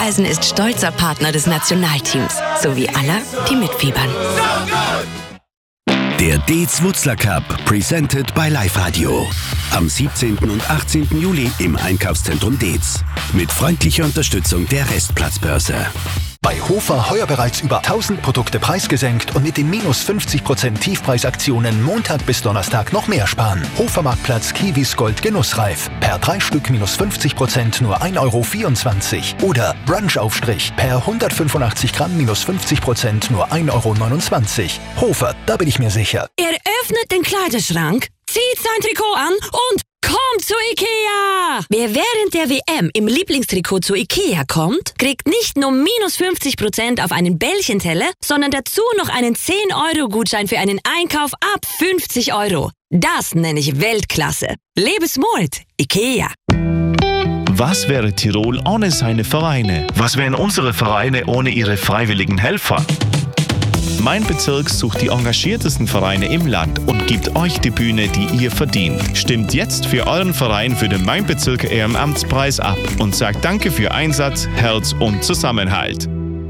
Raiffeisen ist stolzer Partner des Nationalteams, sowie aller, die mitfiebern. Der Deez-Wutzler Cup, presented by Live Radio. Am 17. und 18. Juli im Einkaufszentrum Deez. Mit freundlicher Unterstützung der Restplatzbörse. Bei Hofer heuer bereits über 1000 Produkte preisgesenkt und mit den minus 50% Tiefpreisaktionen Montag bis Donnerstag noch mehr sparen. Hofermarktplatz Kiwis Gold Genussreif. Per 3 Stück minus 50% nur 1,24 € Oder Brunchaufstrich per 185 Gramm minus 50% nur 1,29 €. Hofer, da bin ich mir sicher. Er öffnet den Kleiderschrank, zieht sein Trikot an und kommt zu Ikea! Wer während der WM im Lieblingstrikot zu Ikea kommt, kriegt nicht nur minus 50% auf einen Bällchenteller, sondern dazu noch einen 10-Euro-Gutschein für einen Einkauf ab 50 €. Das nenne ich Weltklasse. Lebe smart, Ikea. Was wäre Tirol ohne seine Vereine? Was wären unsere Vereine ohne ihre freiwilligen Helfer? Mein Bezirk sucht die engagiertesten Vereine im Land und gibt euch die Bühne, die ihr verdient. Stimmt jetzt für euren Verein für den Mein Bezirk Ehrenamtspreis ab und sagt Danke für Einsatz, Herz und Zusammenhalt.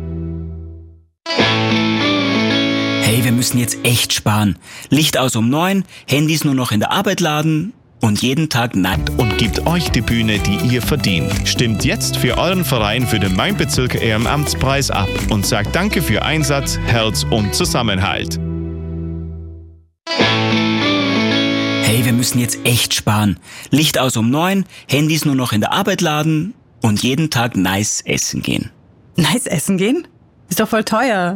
Hey, wir müssen jetzt echt sparen. Licht aus um 9, Handys nur noch in der Arbeit laden und jeden Tag nackt. Und gibt euch die Bühne, die ihr verdient. Stimmt jetzt für euren Verein für den Mein Bezirk Ehrenamtspreis ab und sagt Danke für Einsatz, Herz und Zusammenhalt. Hey, wir müssen jetzt echt sparen. Licht aus um 9, Handys nur noch in der Arbeit laden und jeden Tag nice essen gehen. Nice essen gehen? Ist doch voll teuer.